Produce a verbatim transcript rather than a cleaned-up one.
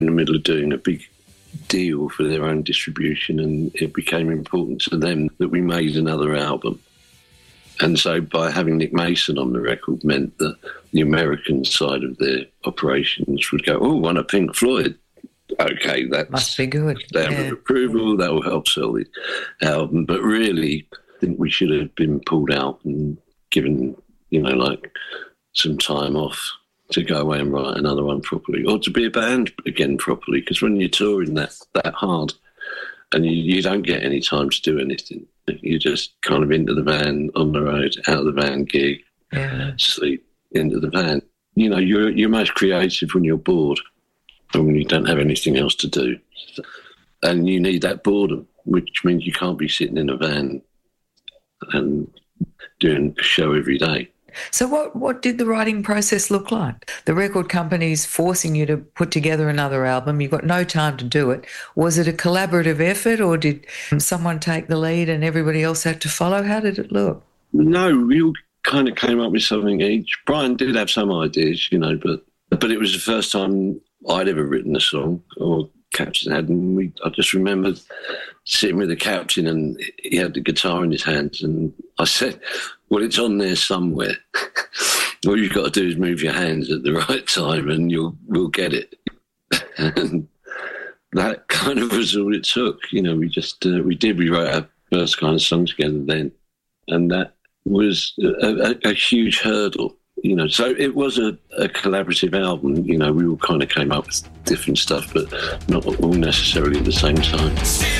in the middle of doing a big deal for their own distribution, and it became important to them that we made another album. And so by having Nick Mason on the record meant that the American side of their operations would go, oh, one of Pink Floyd. Okay, that must be good. Stamp yeah. of approval, that will help sell the album. But really, I think we should have been pulled out and given, you know, like some time off to go away and write another one properly, or to be a band again properly, because when you're touring that, that hard and you, you don't get any time to do anything, you're just kind of into the van, on the road, out of the van, gig, yeah. sleep, into the van. You know, you're, you're most creative when you're bored and when you don't have anything else to do. And you need that boredom, which means you can't be sitting in a van and doing a show every day. So what, what did the writing process look like? The record company's forcing you to put together another album. You've got no time to do it. Was it a collaborative effort, or did someone take the lead and everybody else had to follow? How did it look? No, we all kind of came up with something each. Brian did have some ideas, you know, but but it was the first time I'd ever written a song, or Captain had, and we, I just remember sitting with the Captain and he had the guitar in his hands, and I said, well, it's on there somewhere. All you've got to do is move your hands at the right time and you'll we'll get it. And that kind of was all it took. You know, we just, uh, we did, we wrote our first kind of song together then. And that was a, a, a huge hurdle, you know. So it was a, a collaborative album. You know, we all kind of came up with different stuff, but not all necessarily at the same time.